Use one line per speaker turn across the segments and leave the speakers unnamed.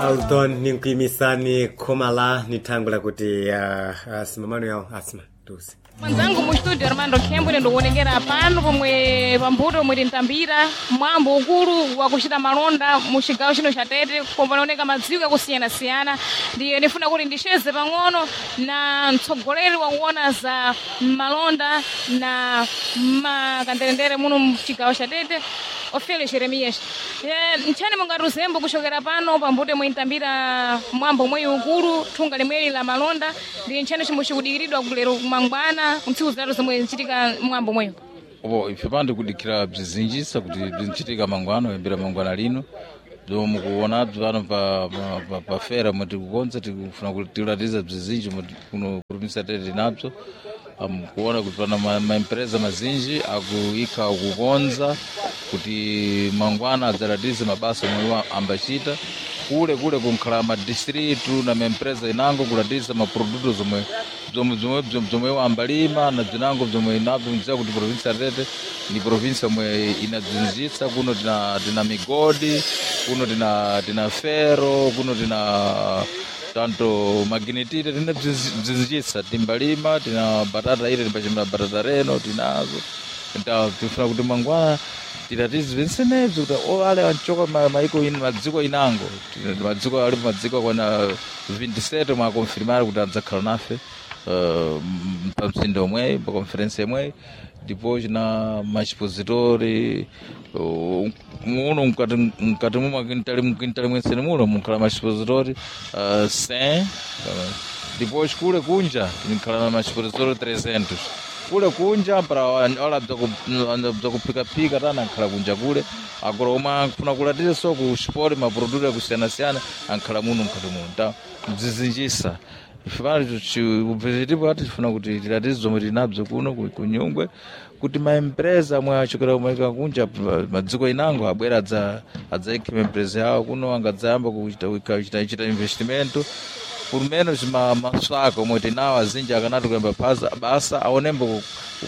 Alton ninkuimisani komala nitangula kuti simamano yao asma tusi.
Mwanzangu mu studio Armando Kembo ndo kuonekera pano pomwe pambuto mwiri ntambira mwambo ukulu wa kuchita malonda mu chigawo chino cha Tete panaoneka maziko akusiyana-siyana. Ndiye nifuna kuti ndisheze pang'ono na mtsogoleri wa kuona za malonda na makanderendere muno mu chigawo cha Tete Ofele Jeremias. Nchani mungaruzembo kuchokera pano pambuto mwiri ntambira mwambo mwe ukulu thunga limweli la malonda ndiye nchani chimuchikudikiridwa kulero kumangwana mtsiku zitatu zomwe zichitika mwambo mweyo.
Ife pandi kudikira bzizinjisa kuti bzinchitika mangwana yambira mangwana lino zomwe kuona pano pa fera mwe tikukonza tikufuna kuti tilatiza bzizinji kuno province Tete napso kuona kuti pana maempresa mazinji akuika kukonza kuti mangwana adzalatize mabasa mwe ambachita kule kunkhala ma district na maempresa inango kulatiza maproduto zomwe ambalima na zinango zomwe inabzo nziza kuti province Tete ni province mwe inazinjitsa kuno tina migodi kuno tina ferro kuno tina tanto magnetite tina zinjitsa timbalima tina batata ile timbachimira batata reno tinazo tifuna kuti mangwana tilatizi vinsenebzo kuti ale anchoka maiko madziko inango madziko ali madziko kwana 27 mwa konfirmari kuti adzakhala nafe pamsindo omwe pa conference yemwe ndipo china machipositori muno mkati muma quintali mwensene muno mukhala machipositori 100 ndipo chikule kunja tikhala machipositori 300 kule kunja para wala bzakupika tana ankhala kunja kule agora uma kufuna kulatire so ku sport maproduto akusiyana-siyana ankhala muno mkati muno ta bzizinjisa ifana ubvezitipo ati tifuna kuti tilatize zomwe tinabzo kuno kunyungwe kuti maempresa mwe achokera kumaika kunja madziko inango abwera adzaike maempresa yawo kuno angadzayamba kuchita investimento por menos maswaka omwe tinawo azinji akanati kuyamba basa aonembo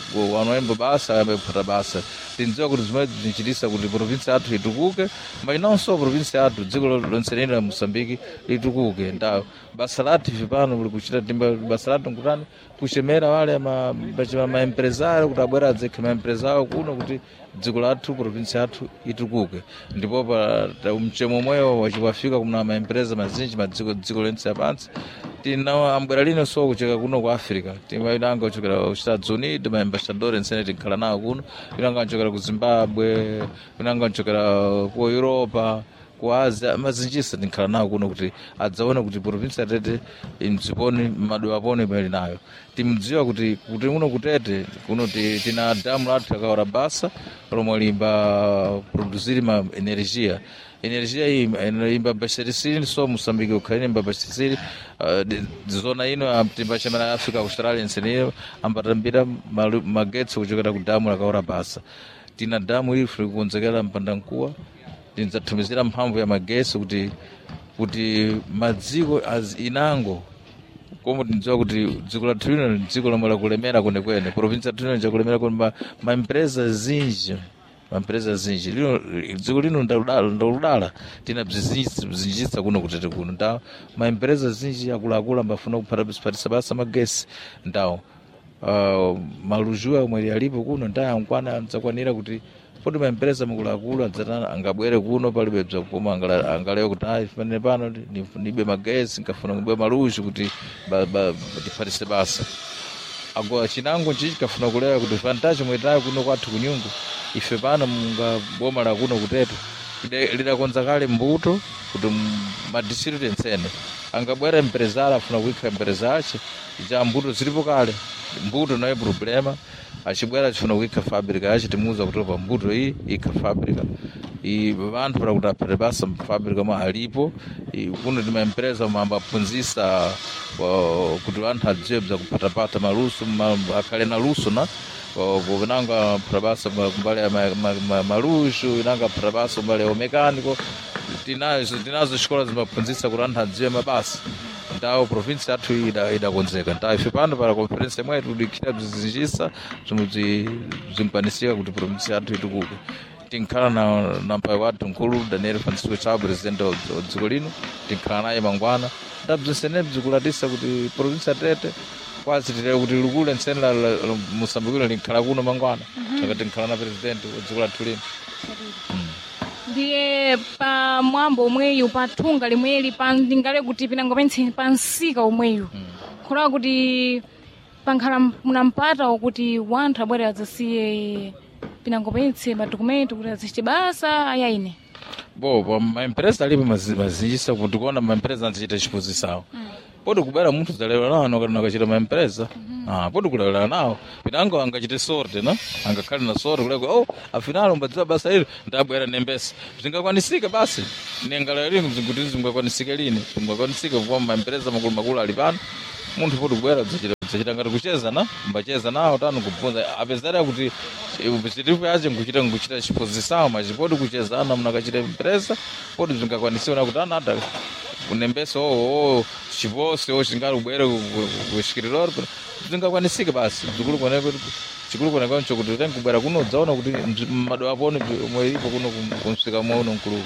basa ayambe kupata basa tindziwa kuti zimene zinchitisa kuti province yathu itukuke mas não só province yathu dziko lonse lino la Moçambique litukuke ndawo basa lathu ife pano kuli kuchita timba basa lathu nkutani kuchemera wale maempresário kuti abwera adzekhe maempresa awo kuno kuti dziko lathu province yathu itukuke ndipo pa mchemo mweyo wachikafika kuna maempresa mazinji dziko lense lapansi tina ambwera lino so kucheka kuno ku Africa timaidanga kuchokera ku Estados Unidos maembaixador ensene tinkhala nawo kuno inanga kuchokera ku Zimbabwe inanga kuchokera ku Europa ku Asia mazinjisa tinkhala nawo kuno kuti adzaona kuti province Tete imdziponi madwe apone pali nayo timdziwa kuti muno kutete kuno tina damu lathu akaora basa lomwe limba produziri ma energia hii imba bashirisiri so Moçambique ukhalini imba bashirisiri zona ino timbachemera Africa Australia nsenero ambatambira magetsi kuchokera ku damu lakaora basa tina damu ili kukonzekera mpandankuwa tinzathumizira mphamvu ya magetsi kuti madziko inango komo tindziwa kuti dziko lathu lino dziko lomwe lakulemera kwenekwene province yathu lino chakulemera kwene maempresa zinji lino dziko lino ndaludala tina bzinjitsa kuno kutete kuno ndawo maempresa zinji akuluakulu ambafuna kuphatisa basa magesi ndawo malujuwa omwe yalipo kuno ndawo ankwana adzakwanira kuti poti maempresa makuluakulu adzatana angabwere kuno palibe bzakupoma angalewa kuti fanire pano nibe magesi nkafuna kubwe maluju kuti tiphatise basa agora chinango chichi kafuna kulewa kuti vantage mwetayo kuno kwathu kunyungu ife pano munga boma la kuno kutete lidakonza kale mbuto kuti madistrict ensene angabwera empresário afuna kuikha empresa ace ja mbuto zilipo kale mbuto nayo problema achibwera achifuna kuikha fabrica yace timuuza kuti pa mbuto iyi ikha fabrica vanthu para kuti aphate basa fabrica mwa alipo kuno tima empresa mamba aphunzisa kuti vanthu adziwe bzakuphatapata maluso akhale na luso na kunanga prabasa mbale malujo inanga prabasa mbale o mecânico tinazo escolas zimaphunzitsa kuti anthu adziwe mabasa ndawo province yathu idakonzeka ndawo ife pano para conference mwetu tidikira bzizinjisa zimwe zimkwanisika kuti province yathu itukuke tinkhala na mpayi wathu mkulu Daniel Francisco Chapo, presidente wa dziko lino, tinkhala naye mangwana ndabzinsenepo zikulatisa kuti province Tete kwasi titera kuti likulu ensene la Moçambique linkhala kuno mangwana saka tinkhala na presidente wa dziko lathu lino.
Ndiye pa mwambo omweyu pa thunga limweli ndingale kuti pinangopentse pa nsika omweyu khulawa kuti pankhala munampata kuti wanthu abwere adzasiye pinangopentse madokumenti kuti azichite basa ayaine
bo maempresa alipo mazinjisa kuti kuona maempresa anzichita chiphunzisawo podi kubera munthu zalewera nawo kana akachita maempresa podi kulewera nawo pinango angachite sorte na angakhale na sorte kuleko afinalo mbadziwa basa hili ndabwera nembesa zingakwanisika basi nengalero kuti zingakwanisika lini zingakwanisika kwa maempresa makulu ali pano munthu podi kubwera zachita ngati kucheza na mbacheza nawo tano kuphunza apezera kuti zitifu yache nguchita chiphunzisawo machipodi kuchezana munakachita empresa podi zingakwanisiwa kuti anata kunembeso chivose chingari ubwere kushikiriro zingakwanisike basi chikulu kwaneko chokuti tenga kubwera kuno dzaona kuti mado apone omwe ilipo kuno kumsika mwaono mkulu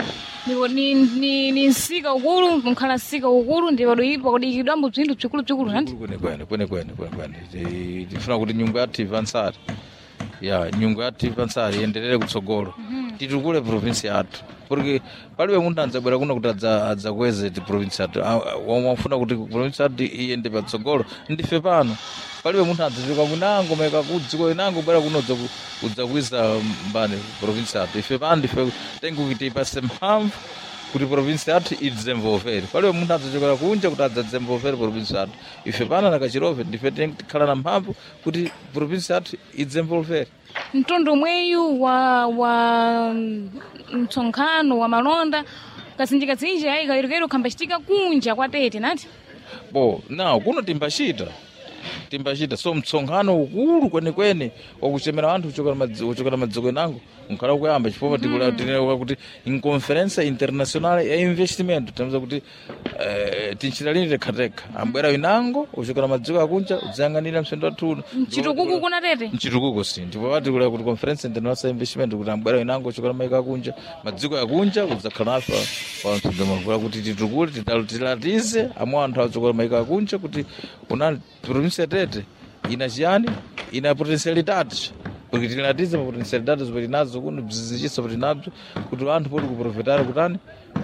ni nsika ukulu nkhala nsika ukulu ndi bado ipo kudikidwambo zinthu chikulu hanti
kwene tifuna kuti nyungu yathu ivansari nyungu yathu ivansari iendelere kutsogolo titukule province yathu porque palibe munthu anzabwera kuno kuti adzakweze ti province yathu wamafuna kuti province yathu iyende patsogolo ndife pano palibe munthu adzachoka kunango maika kudziko inango bwera kuno udzakwiza mbane province yathu ife pano ndife tenga kuti ipase mphamvu kuti province yathu idzemvovere palibe munthu adzachokera kunja kuti adzadzemvovere province yathu ife pano na Kachirove ndife tikhala na mphamvu kuti province yathu idzemvovere.
Mtondo mweyu wa mtsonkhano wa malonda kazinjikazinji ayi kairukero kambachitika kunja kwa Tete nati
bo nawo kuno timbachita so mtsonkhano ukulu kwenekwene wakuchemera anthu kuchokera madziko enango nkhala kuyamba chifukwa tinena kuti inconferência internacional ya investimento tamiza kuti tinchita lini tekhateka ambwera inango kuchokera madziko akunja udzayang'anira msendo wathu
mchitukuku kuna Tete
mchitukuku si ndipo pati kula kuti conference international investment kuti ambwera inango kuchokera maiko akunja madziko akunja udzakhala nafa pa msendo mavula kuti titukule tilatize amwe anthu achokera maiko akunja kuti unani province ya Tete ina chiyani ina potencialidade porque tilatize potencialidade zopati nazo kuno bzizichisa pati nazo kuti anthu poti kuprofitara kutani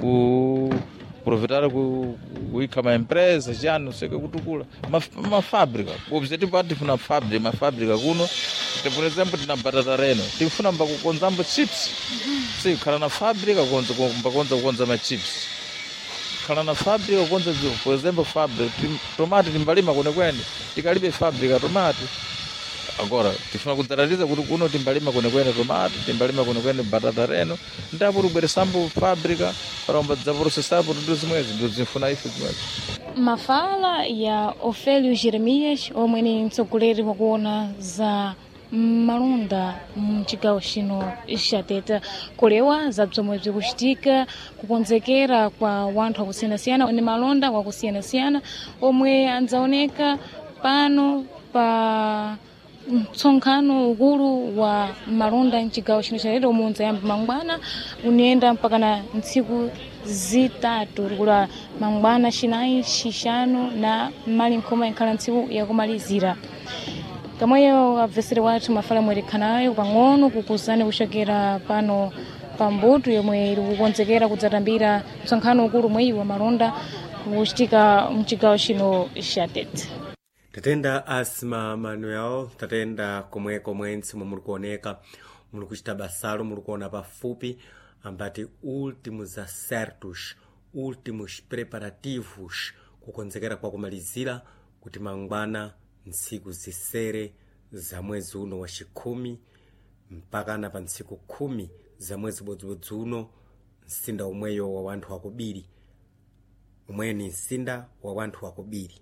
kuprofitara kuikha maempresa chiyani useke kutukula mafábrica obzeti pati tifuna mafábrica kuno por exemplo tina batata reno tifuna mbakukonzambo chips sikhala na fábrica mbakonza machips khala na fábrica konza por exemplo fábrica tomate timbalima kwenekwene tikalibe fábrica tomate agora tifuna kudzaratiza kuti kuno timbalima kwenekwene tomate timbalima kwenekwene batata reno ndapo tibweresambo fábrica paramba dzaprocessapo tudo zimwezi ndo zinfuna ife zimwezi.
Mafala ya Ofélio Jeremias omwe ni mtsogoleri wakuona za malonda mchigawo chino cha Tete kulewa za bzomwe bzikuchitika kukonzekera kwa wanthu akusiyana-siyana ni malonda wakusiyana-siyana omwe anzaoneka pano pa mtsonkhano ukulu wa malonda mchigawo chino cha Tete omwe unzayamba mangwana unienda mpaka na ntsiku zitatu kula mangwana chinayi chishanu na mali nkhoma inkhala ntsiku yakumalizira kamweyo abvesere wathu mafala mwerekhanayo pang'ono kukuzani kuchokera pano pambuto yomwe iri kukonzekera kudzatambira mtsonkhano ukulu mweyi wa malonda kuchitika mchigawo chino cha Tete.
Tatenda Asma Manuel, tatenda komwe ntsimo muri kuoneka muri kuchita basalo muri kuona pafupi ambati últimos acertos, últimos preparativos kukonzekera kwa kumalizira kuti mangwana ntsiku zisere za mwezi uno wa 10 mpaka na pa ntsiku 10 za mwezi bodzibodzi uno msinda umweyo wa wanthu wakubiri umwe ni msinda wa wanthu wakubiri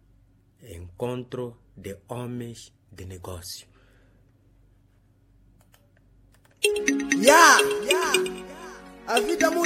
encontro de homens de negócio.
A vida